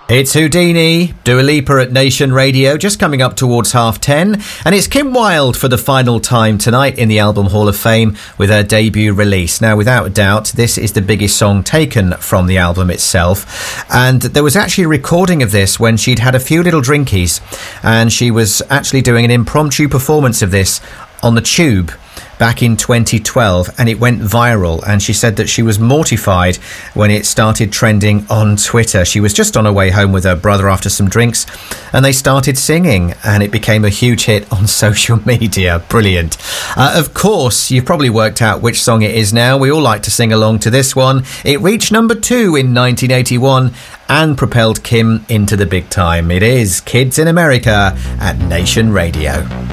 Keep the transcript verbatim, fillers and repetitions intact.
It's Houdini, Dua Lipa at Nation Radio, just coming up towards half ten. And it's Kim Wilde for the final time tonight in the Album Hall of Fame with her debut release. Now, without a doubt, this is the biggest song taken from the album itself. And there was actually a recording of this when she'd had a few little drinkies. And she was actually doing an impromptu performance of this on the Tube back in twenty twelve, and it went viral, and she said that she was mortified when it started trending on Twitter. She was just on her way home with her brother after some drinks, and they started singing, and it became a huge hit on social media. Brilliant. Uh, of course, you've probably worked out which song it is now. We all like to sing along to this one. It reached number two in nineteen eighty-one and propelled Kim into the big time. It is Kids in America at Nation Radio.